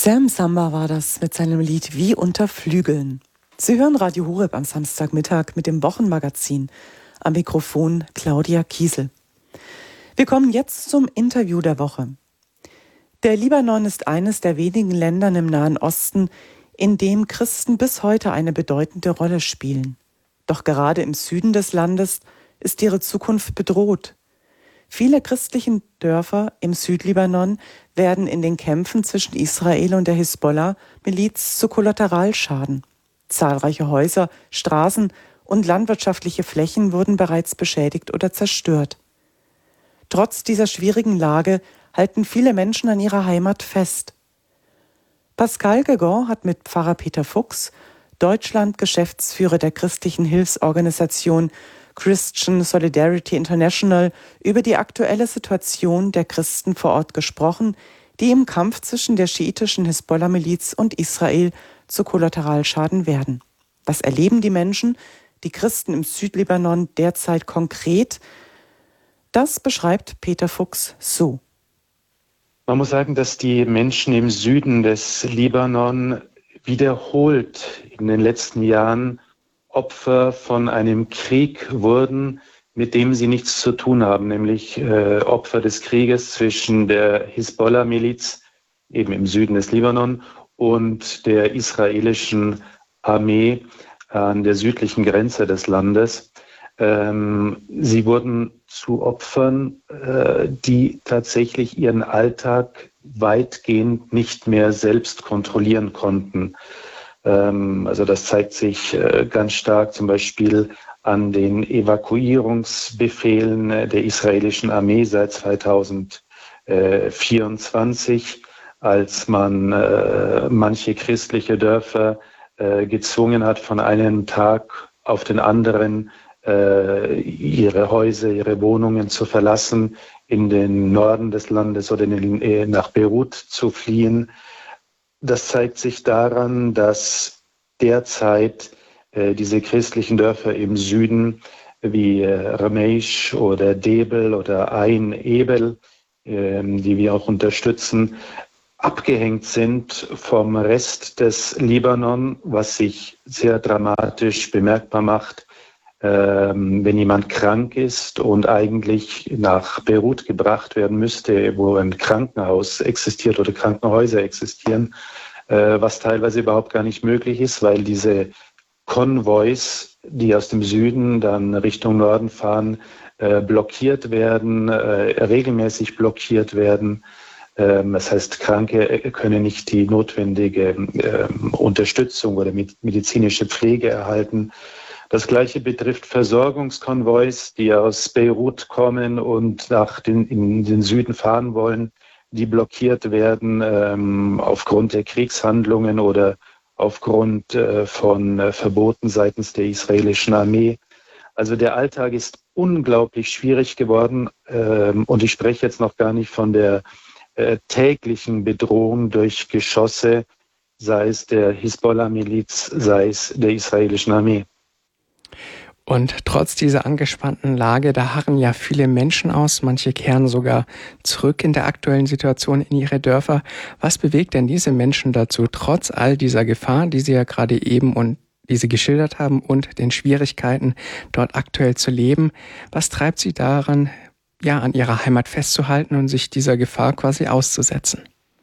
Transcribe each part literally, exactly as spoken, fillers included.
Sam Samba war das mit seinem Lied Wie unter Flügeln. Sie hören Radio Horeb am Samstagmittag mit dem Wochenmagazin. Am Mikrofon Claudia Kiesel. Wir kommen jetzt zum Interview der Woche. Der Libanon ist eines der wenigen Länder im Nahen Osten, in dem Christen bis heute eine bedeutende Rolle spielen. Doch gerade im Süden des Landes ist ihre Zukunft bedroht. Viele christliche Dörfer im Südlibanon werden in den Kämpfen zwischen Israel und der Hisbollah-Miliz zu Kollateralschaden. Zahlreiche Häuser, Straßen und landwirtschaftliche Flächen wurden bereits beschädigt oder zerstört. Trotz dieser schwierigen Lage halten viele Menschen an ihrer Heimat fest. Pascal Guégan hat mit Pfarrer Peter Fuchs, Deutschland-Geschäftsführer der christlichen Hilfsorganisation Christian Solidarity International, über die aktuelle Situation der Christen vor Ort gesprochen, die im Kampf zwischen der schiitischen Hisbollah-Miliz und Israel zu Kollateralschaden werden. Was erleben die Menschen, die Christen im Südlibanon derzeit konkret? Das beschreibt Peter Fuchs so. Man muss sagen, dass die Menschen im Süden des Libanon wiederholt in den letzten Jahren Opfer von einem Krieg wurden, mit dem sie nichts zu tun haben, nämlich äh, Opfer des Krieges zwischen der Hisbollah-Miliz, eben im Süden des Libanon, und der israelischen Armee an der südlichen Grenze des Landes. Ähm, sie wurden zu Opfern, äh, die tatsächlich ihren Alltag weitgehend nicht mehr selbst kontrollieren konnten. Also das zeigt sich ganz stark zum Beispiel an den Evakuierungsbefehlen der israelischen Armee seit zweitausendvierundzwanzig, als man manche christliche Dörfer gezwungen hat, von einem Tag auf den anderen ihre Häuser, ihre Wohnungen zu verlassen, in den Norden des Landes oder in den, nach Beirut zu fliehen. Das zeigt sich daran, dass derzeit äh, diese christlichen Dörfer im Süden wie äh, Rameish oder Debel oder Ain Ebel, äh, die wir auch unterstützen, abgehängt sind vom Rest des Libanon, was sich sehr dramatisch bemerkbar macht, äh, wenn jemand krank ist und eigentlich nach Beirut gebracht werden müsste, wo ein Krankenhaus existiert oder Krankenhäuser existieren, was teilweise überhaupt gar nicht möglich ist, weil diese Konvois, die aus dem Süden dann Richtung Norden fahren, blockiert werden, regelmäßig blockiert werden. Das heißt, Kranke können nicht die notwendige Unterstützung oder medizinische Pflege erhalten. Das Gleiche betrifft Versorgungskonvois, die aus Beirut kommen und nach den, in den Süden fahren wollen, die blockiert werden ähm, aufgrund der Kriegshandlungen oder aufgrund äh, von äh, Verboten seitens der israelischen Armee. Also der Alltag ist unglaublich schwierig geworden ähm, und ich spreche jetzt noch gar nicht von der äh, täglichen Bedrohung durch Geschosse, sei es der Hisbollah-Miliz, sei es der israelischen Armee. Und trotz dieser angespannten Lage, da harren ja viele Menschen aus, manche kehren sogar zurück in der aktuellen Situation in ihre Dörfer. Was bewegt denn diese Menschen dazu, trotz all dieser Gefahr, die sie ja gerade eben und die sie geschildert haben und den Schwierigkeiten, dort aktuell zu leben? Was treibt sie daran, ja, an ihrer Heimat festzuhalten und sich dieser Gefahr quasi auszusetzen?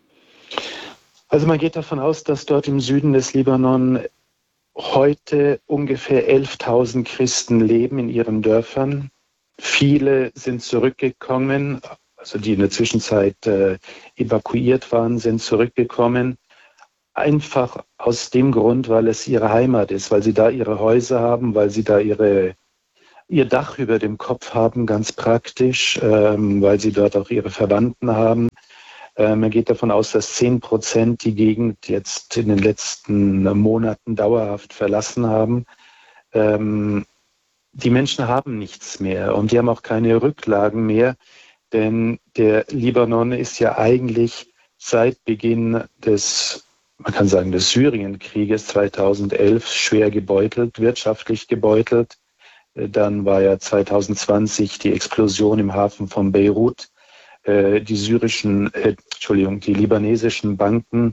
Also man geht davon aus, dass dort im Süden des Libanon heute ungefähr elftausend Christen leben in ihren Dörfern. Viele sind zurückgekommen, also die in der Zwischenzeit äh, evakuiert waren, sind zurückgekommen. Einfach aus dem Grund, weil es ihre Heimat ist, weil sie da ihre Häuser haben, weil sie da ihre, ihr Dach über dem Kopf haben, ganz praktisch, ähm, weil sie dort auch ihre Verwandten haben. Man geht davon aus, dass zehn Prozent die Gegend jetzt in den letzten Monaten dauerhaft verlassen haben. Ähm, die Menschen haben nichts mehr und die haben auch keine Rücklagen mehr, denn der Libanon ist ja eigentlich seit Beginn des, man kann sagen, des Syrienkrieges zweitausendelf schwer gebeutelt, wirtschaftlich gebeutelt. Dann war ja zweitausendzwanzig die Explosion im Hafen von Beirut. Die syrischen, äh, Entschuldigung, die libanesischen Banken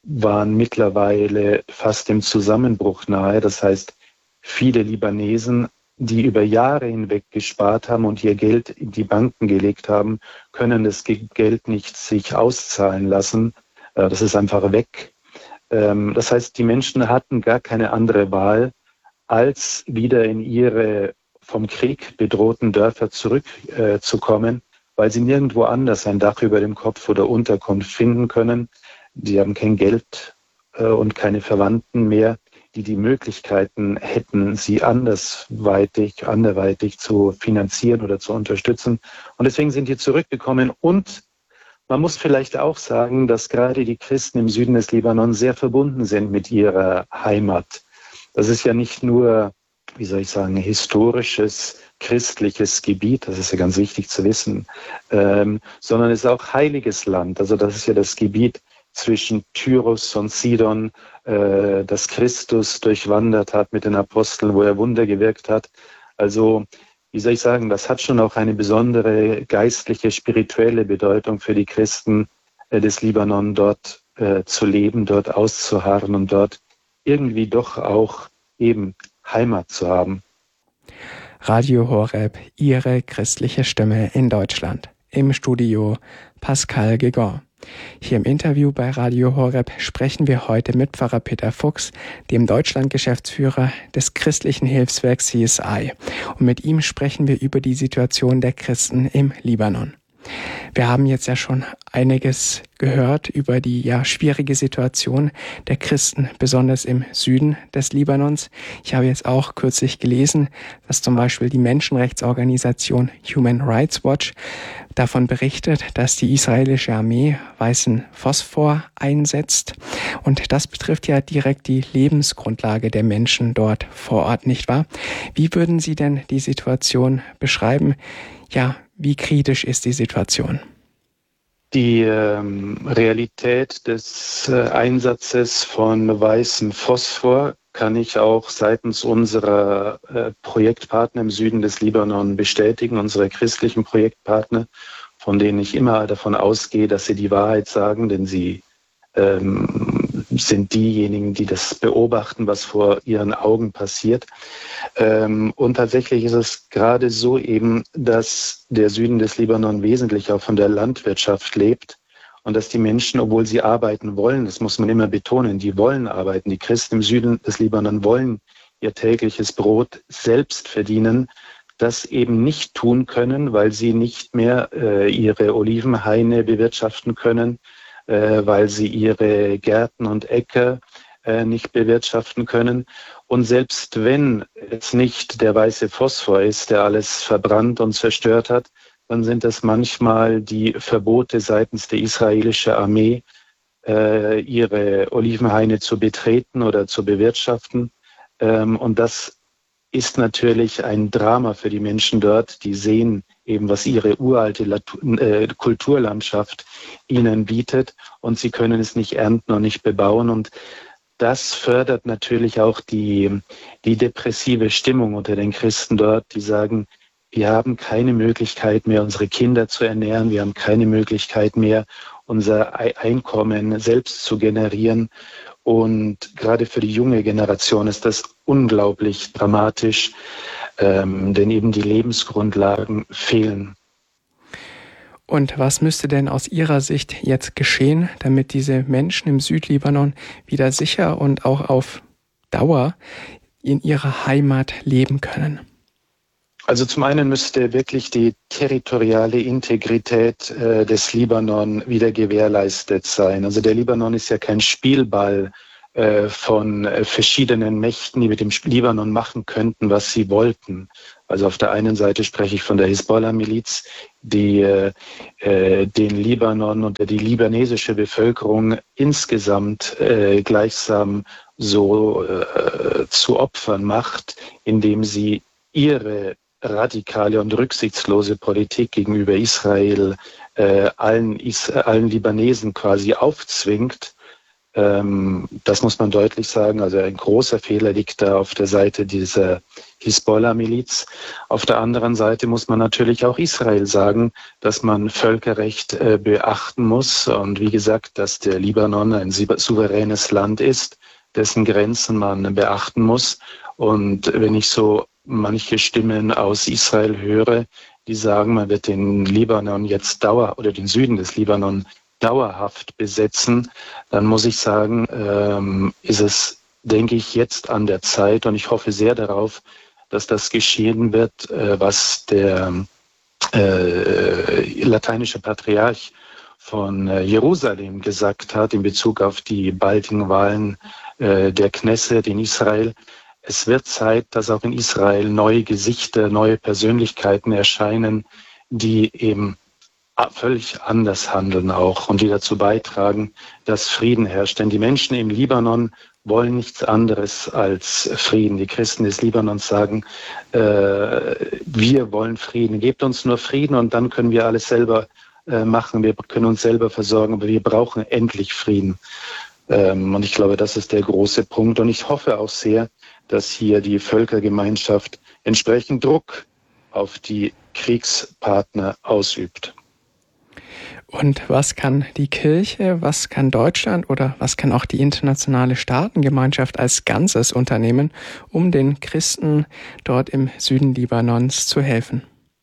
waren mittlerweile fast dem Zusammenbruch nahe. Das heißt, viele Libanesen, die über Jahre hinweg gespart haben und ihr Geld in die Banken gelegt haben, können das Geld nicht sich auszahlen lassen. Das ist einfach weg. Das heißt, die Menschen hatten gar keine andere Wahl, als wieder in ihre vom Krieg bedrohten Dörfer zurückzukommen, weil sie nirgendwo anders ein Dach über dem Kopf oder Unterkunft finden können. Sie haben kein Geld und keine Verwandten mehr, die die Möglichkeiten hätten, sie andersweitig, anderweitig zu finanzieren oder zu unterstützen. Und deswegen sind die zurückgekommen. Und man muss vielleicht auch sagen, dass gerade die Christen im Süden des Libanon sehr verbunden sind mit ihrer Heimat. Das ist ja nicht nur, wie soll ich sagen, historisches, christliches Gebiet, das ist ja ganz wichtig zu wissen, ähm, sondern es ist auch heiliges Land. Also das ist ja das Gebiet zwischen Tyrus und Sidon, äh, das Christus durchwandert hat mit den Aposteln, wo er Wunder gewirkt hat. Also, wie soll ich sagen, das hat schon auch eine besondere geistliche, spirituelle Bedeutung für die Christen äh, des Libanon, dort äh, zu leben, dort auszuharren und dort irgendwie doch auch eben Heimat zu haben. Radio Horeb, Ihre christliche Stimme in Deutschland. Im Studio Pascal Gegon. Hier im Interview bei Radio Horeb sprechen wir heute mit Pfarrer Peter Fuchs, dem Deutschlandgeschäftsführer des christlichen Hilfswerks C S I. Und mit ihm sprechen wir über die Situation der Christen im Libanon. Wir haben jetzt ja schon einiges gehört über die ja schwierige Situation der Christen, besonders im Süden des Libanons. Ich habe jetzt auch kürzlich gelesen, dass zum Beispiel die Menschenrechtsorganisation Human Rights Watch davon berichtet, dass die israelische Armee weißen Phosphor einsetzt. Und das betrifft ja direkt die Lebensgrundlage der Menschen dort vor Ort, nicht wahr? Wie würden Sie denn die Situation beschreiben? Ja, wie kritisch ist die Situation? Die ähm, Realität des äh, Einsatzes von weißem Phosphor kann ich auch seitens unserer äh, Projektpartner im Süden des Libanon bestätigen, unsere christlichen Projektpartner, von denen ich immer davon ausgehe, dass sie die Wahrheit sagen, denn sie ähm, sind diejenigen, die das beobachten, was vor ihren Augen passiert. Ähm, und tatsächlich ist es gerade so eben, dass der Süden des Libanon wesentlich auch von der Landwirtschaft lebt und dass die Menschen, obwohl sie arbeiten wollen, das muss man immer betonen, die wollen arbeiten. Die Christen im Süden des Libanon wollen ihr tägliches Brot selbst verdienen, das eben nicht tun können, weil sie nicht mehr äh, ihre Olivenhaine bewirtschaften können, weil sie ihre Gärten und Äcker äh, nicht bewirtschaften können. Und selbst wenn es nicht der weiße Phosphor ist, der alles verbrannt und zerstört hat, dann sind es manchmal die Verbote seitens der israelischen Armee, äh, ihre Olivenhaine zu betreten oder zu bewirtschaften. Ähm, und das ist natürlich ein Drama für die Menschen dort, die sehen eben, was ihre uralte äh, Kulturlandschaft ihnen bietet und sie können es nicht ernten und nicht bebauen. Und das fördert natürlich auch die, die depressive Stimmung unter den Christen dort, die sagen, wir haben keine Möglichkeit mehr, unsere Kinder zu ernähren, wir haben keine Möglichkeit mehr, unser Einkommen selbst zu generieren. Und gerade für die junge Generation ist das unglaublich dramatisch, ähm, denn eben die Lebensgrundlagen fehlen. Und was müsste denn aus Ihrer Sicht jetzt geschehen, damit diese Menschen im Südlibanon wieder sicher und auch auf Dauer in ihrer Heimat leben können? Also zum einen müsste wirklich die territoriale Integrität äh, des Libanon wieder gewährleistet sein. Also der Libanon ist ja kein Spielball äh, von äh, verschiedenen Mächten, die mit dem Libanon machen könnten, was sie wollten. Also auf der einen Seite spreche ich von der Hisbollah-Miliz, die äh, äh, den Libanon und die libanesische Bevölkerung insgesamt äh, gleichsam so äh, zu Opfern macht, indem sie ihre radikale und rücksichtslose Politik gegenüber Israel äh, allen, Is- allen Libanesen quasi aufzwingt. Ähm, das muss man deutlich sagen. Also ein großer Fehler liegt da auf der Seite dieser Hisbollah-Miliz. Auf der anderen Seite muss man natürlich auch Israel sagen, dass man Völkerrecht äh, beachten muss. Und wie gesagt, dass der Libanon ein souveränes Land ist, dessen Grenzen man beachten muss. Und wenn ich so manche Stimmen aus Israel höre, die sagen, man wird den Libanon jetzt dauer oder den Süden des Libanon dauerhaft besetzen, dann muss ich sagen, ähm, ist es, denke ich, jetzt an der Zeit und ich hoffe sehr darauf, dass das geschehen wird, äh, was der äh, lateinische Patriarch von äh, Jerusalem gesagt hat in Bezug auf die baldigen Wahlen äh, der Knesset in Israel. Es wird Zeit, dass auch in Israel neue Gesichter, neue Persönlichkeiten erscheinen, die eben völlig anders handeln auch und die dazu beitragen, dass Frieden herrscht. Denn die Menschen im Libanon wollen nichts anderes als Frieden. Die Christen des Libanons sagen, äh, wir wollen Frieden. Gebt uns nur Frieden und dann können wir alles selber äh, machen. Wir können uns selber versorgen, aber wir brauchen endlich Frieden. Ähm, und ich glaube, das ist der große Punkt. Und ich hoffe auch sehr, dass hier die Völkergemeinschaft entsprechend Druck auf die Kriegspartner ausübt. Und was kann die Kirche, was kann Deutschland oder was kann auch die internationale Staatengemeinschaft als Ganzes unternehmen, um den Christen dort im Süden Libanons zu helfen?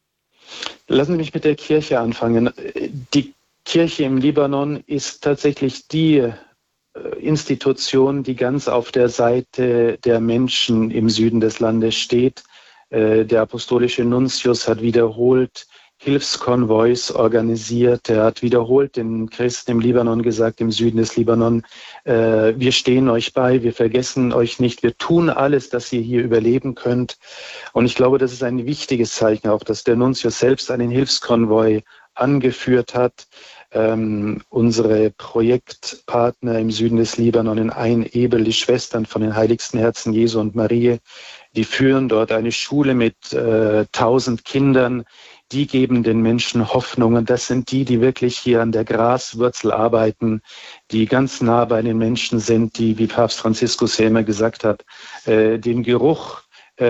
Lassen Sie mich mit der Kirche anfangen. Die Kirche im Libanon ist tatsächlich die Institution, die ganz auf der Seite der Menschen im Süden des Landes steht. Der apostolische Nuntius hat wiederholt Hilfskonvois organisiert. Er hat wiederholt den Christen im Libanon gesagt, im Süden des Libanon, äh, wir stehen euch bei, wir vergessen euch nicht, wir tun alles, dass ihr hier überleben könnt. Und ich glaube, das ist ein wichtiges Zeichen auch, dass der Nuntius selbst einen Hilfskonvoi angeführt hat. Ähm, unsere Projektpartner im Süden des Libanon in Ein-Ebel, die Schwestern von den Heiligsten Herzen Jesu und Marie, die führen dort eine Schule mit äh, tausend Kindern. Die geben den Menschen Hoffnung und das sind die, die wirklich hier an der Graswurzel arbeiten, die ganz nah bei den Menschen sind, die, wie Papst Franziskus ja immer gesagt hat, äh, den Geruch äh,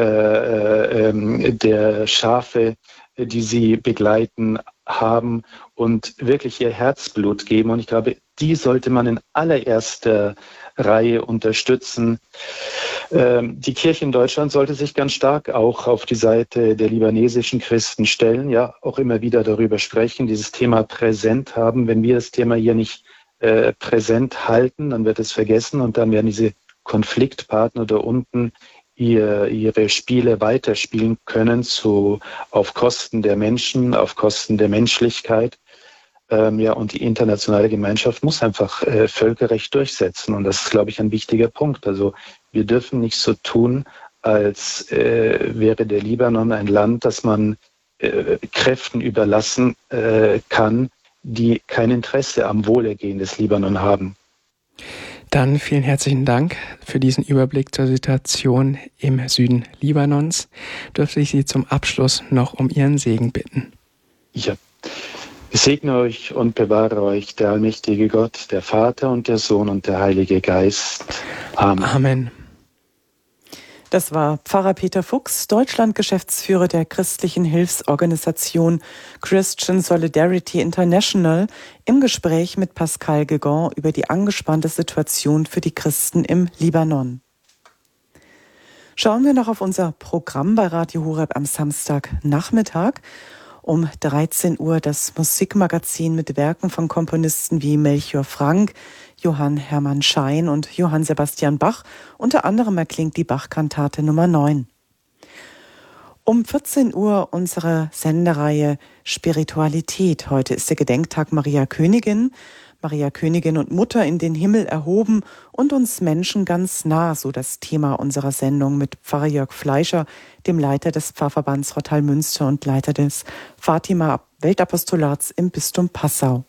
äh, der Schafe, die sie begleiten, haben und wirklich ihr Herzblut geben. Und ich glaube, die sollte man in allererster Reihe unterstützen. Ähm, die Kirche in Deutschland sollte sich ganz stark auch auf die Seite der libanesischen Christen stellen, ja, auch immer wieder darüber sprechen, dieses Thema präsent haben. Wenn wir das Thema hier nicht äh, präsent halten, dann wird es vergessen und dann werden diese Konfliktpartner da unten ihr, ihre Spiele weiterspielen können, zu, auf Kosten der Menschen, auf Kosten der Menschlichkeit. Ähm, ja, und die internationale Gemeinschaft muss einfach äh, Völkerrecht durchsetzen. Und das ist, glaube ich, ein wichtiger Punkt. Also wir dürfen nicht so tun, als äh, wäre der Libanon ein Land, das man äh, Kräften überlassen äh, kann, die kein Interesse am Wohlergehen des Libanon haben. Dann vielen herzlichen Dank für diesen Überblick zur Situation im Süden Libanons. Dürfte ich Sie zum Abschluss noch um Ihren Segen bitten? Ja. Segne euch und bewahre euch der allmächtige Gott, der Vater und der Sohn und der Heilige Geist. Amen. Amen. Das war Pfarrer Peter Fuchs, Deutschland-Geschäftsführer der christlichen Hilfsorganisation Christian Solidarity International, im Gespräch mit Pascal Guégan über die angespannte Situation für die Christen im Libanon. Schauen wir noch auf unser Programm bei Radio Horeb am Samstagnachmittag. Um dreizehn Uhr das Musikmagazin mit Werken von Komponisten wie Melchior Frank, Johann Hermann Schein und Johann Sebastian Bach. Unter anderem erklingt die Bach-Kantate Nummer neun. Um vierzehn Uhr unsere Sendereihe Spiritualität. Heute ist der Gedenktag Maria Königin. Maria Königin und Mutter in den Himmel erhoben und uns Menschen ganz nah, so das Thema unserer Sendung mit Pfarrer Jörg Fleischer, dem Leiter des Pfarrverbands Rottal-Münster und Leiter des Fatima-Weltapostolats im Bistum Passau.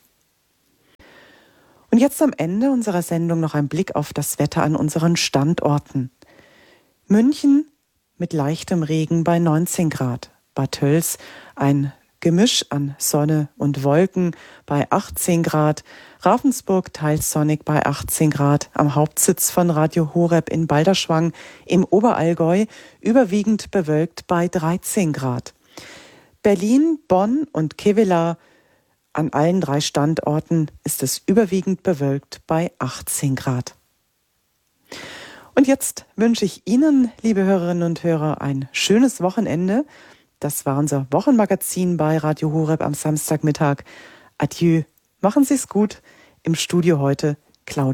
Und jetzt am Ende unserer Sendung noch ein Blick auf das Wetter an unseren Standorten. München mit leichtem Regen bei neunzehn Grad. Bad Tölz ein Gemisch an Sonne und Wolken bei achtzehn Grad. Ravensburg teils sonnig bei achtzehn Grad. Am Hauptsitz von Radio Horeb in Balderschwang im Oberallgäu überwiegend bewölkt bei dreizehn Grad. Berlin, Bonn und Kevelaer, an allen drei Standorten ist es überwiegend bewölkt bei achtzehn Grad. Und jetzt wünsche ich Ihnen, liebe Hörerinnen und Hörer, ein schönes Wochenende. Das war unser Wochenmagazin bei Radio Horeb am Samstagmittag. Adieu, machen Sie es gut. Im Studio heute Claudia